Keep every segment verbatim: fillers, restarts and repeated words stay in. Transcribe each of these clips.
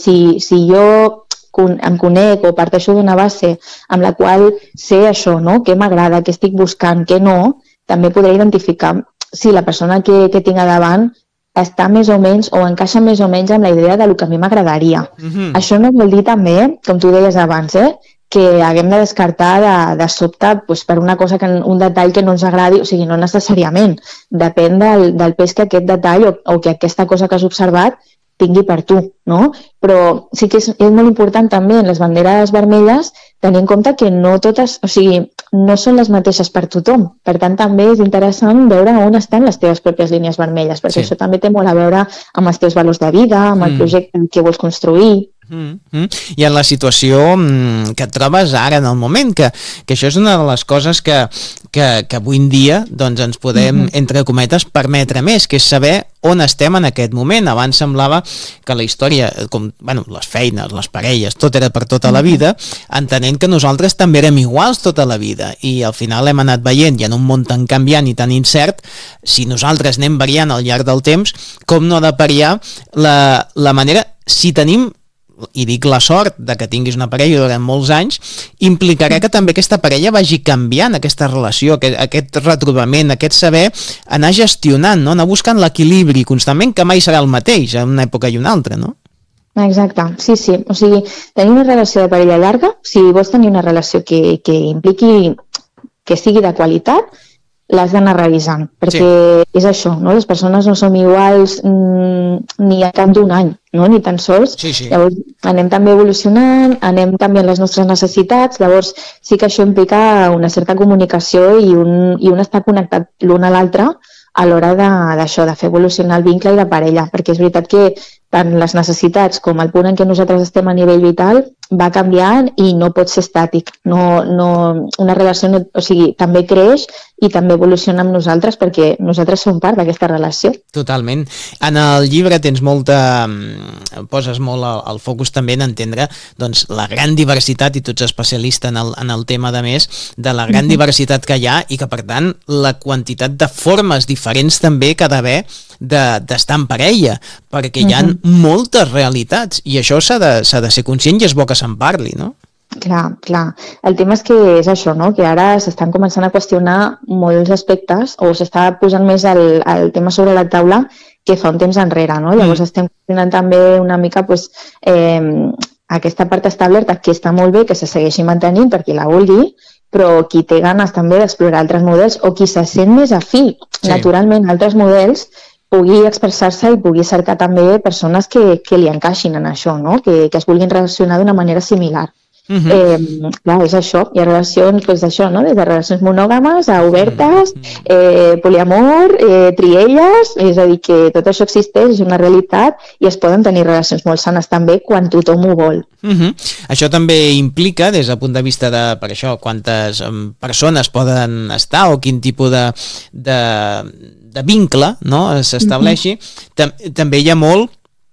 si, si jo em conec o parteixo d'una base amb la qual sé això, no? Què m'agrada, què estic buscant, què no, també podré identificar si la persona que, que tinc a davant està més o menys o encaixa més o menys amb la idea del que a mi m'agradaria. Mm-hmm. Això no vol dir també, com tu deies abans, eh, que haguem de descartar de, de sobte doncs, per una cosa, que un detall que no ens agradi, o sigui, no necessàriament. Depèn del, del pes que aquest detall o, o que aquesta cosa que has observat tingui per tu, no? Però sí que és, és molt important també en les banderes vermelles tenir en compte que no totes, o sigui, no són les mateixes per tothom. Per tant, també és interessant veure on estan les teves pròpies línies vermelles, perquè sí. Això també té molt a veure amb els teus valors de vida, amb el mm. projecte que vols construir. Mm -hmm. I en la situació que et trobes ara, en el moment, que, que això és una de les coses que, que, que avui en dia doncs, ens podem, mm -hmm. entre cometes, permetre més, que és saber on estem en aquest moment. Abans semblava que la història, com bueno, les feines, les parelles, tot era per tota la vida, entenent que nosaltres també érem iguals tota la vida, i al final hem anat veient, i en un món tan canviant i tan incert, si nosaltres anem variant al llarg del temps, com no ha de variar la, la manera, si tenim, i dic la sort de que tinguis una parella durant molts anys, implicarà que també aquesta parella vagi canviant, aquesta relació, aquest, aquest retrobament, aquest saber anar gestionant, no? Anar buscant l'equilibri constantment, que mai serà el mateix en una època i una altra, no? Exacte, sí, sí. O sigui, tenir una relació de parella llarga, si vols tenir una relació que, que impliqui, que sigui de qualitat, l'has d'anar revisant, perquè sí. És això, no? Les persones no som iguals mm, ni a cap d'un any, no? Ni tan sols. Sí, sí. Llavors anem també evolucionant, anem canviant les nostres necessitats, llavors sí que això implica una certa comunicació i un, i un estar connectat l'un a l'altre a l'hora d'això, de, de fer evolucionar el vincle i la parella, perquè és veritat que tant les necessitats com el punt en què nosaltres estem a nivell vital va canviant i no pot ser estàtic. No, no, una relació, no, o sigui, també creix i també evoluciona amb nosaltres perquè nosaltres som part d'aquesta relació. Totalment. En el llibre tens molta... poses molt el, el focus també en entendre doncs, la gran diversitat, i tu ets especialista en el, en el tema de més, de la gran mm-hmm. diversitat que hi ha i que, per tant, la quantitat de formes diferents també que ha d'haver d'estar en parella, perquè hi ha mm-hmm. moltes realitats i això s'ha de, s'ha de ser conscient i és bo que se'n parli, no? Clar, clar. El tema és que és això, no? Que ara s'estan començant a qüestionar molts aspectes o s'està posant més el, el tema sobre la taula que fa un temps enrere, no? Llavors mm. estem qüestionant també una mica pues, eh, aquesta part establerta, que està molt bé que se segueixi mantenint per qui la vulgui, però qui té ganes també d'explorar altres models o qui se sent més afí, sí. naturalment, altres models, pugui expressar-se i pugui cercar també persones que, que li encaixin en això, no? que, que es vulguin relacionar d'una manera similar. Uh-huh. eh, clar, és això, hi ha relacions doncs això, no? Des de relacions monògames a obertes, eh, poliamor, eh, trielles, és a dir que tot això existeix, és una realitat i es poden tenir relacions molt sanes també quan tothom ho vol. Uh-huh. Això també implica, des del punt de vista de, per això, quantes um, persones poden estar o quin tipus de, de, de vincle, no? s'estableixi, uh-huh. Tam- també hi ha molt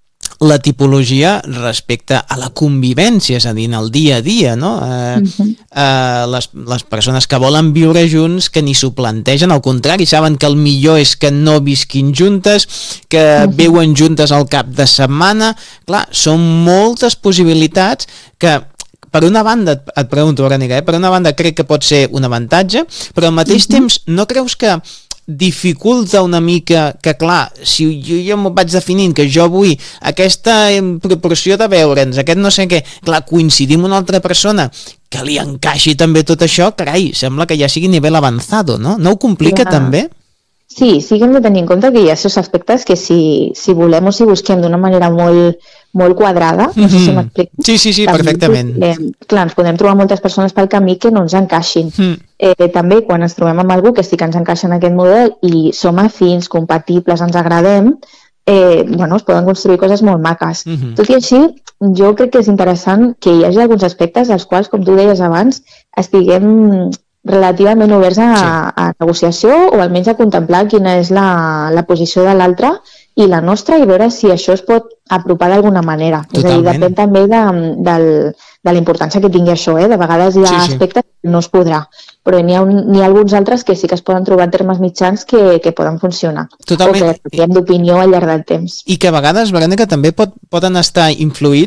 la tipologia respecte a la convivència, és a dir, en el dia a dia, no? Eh, uh-huh. eh, les, les persones que volen viure junts, que ni s'ho plantegen, al contrari, saben que el millor és que no visquin juntes, que uh-huh. viuen juntes al cap de setmana. Clar, són moltes possibilitats que, per una banda, et pregunto, Verònica, eh, per una banda crec que pot ser un avantatge, però al mateix uh-huh. temps no creus que dificulta una mica que, clar, si jo, jo m'ho vaig definint que jo vull aquesta proporció de veure'ns, aquest no sé què, clar, coincidir amb una altra persona que li encaixi també tot això, carai, sembla que ja sigui nivell avançado, no? No ho complica ja. també? Sí, sí que hem de tenir en compte que hi ha aquests aspectes que si, si volem o si busquem d'una manera molt, molt quadrada, no sé si m'explico. Sí, sí, sí, també, perfectament. Eh, clar, ens podem trobar moltes persones pel camí que no ens encaixin. Mm. Eh, també quan ens trobem amb algú que sí que ens encaixa en aquest model i som afins, compatibles, ens agradem, eh, bueno, es poden construir coses molt maques. Mm-hmm. Tot i així, jo crec que és interessant que hi hagi alguns aspectes als quals, com tu deies abans, estiguem relativament oberts a, sí. a negociació o almenys a contemplar quina és la, la posició de l'altre i la nostra i veure si això es pot apropar d'alguna manera. Totalment. És a dir, depèn també de, de, de la importància que tingui això. Eh? De vegades hi ha sí, sí. aspectes que no es podrà, però n'hi ha, un, n'hi ha alguns altres que sí que es poden trobar en termes mitjans que, que poden funcionar. Totalment. O que canviem d'opinió al llarg del temps. I que a vegades, Verònica, també pot, poden estar influïts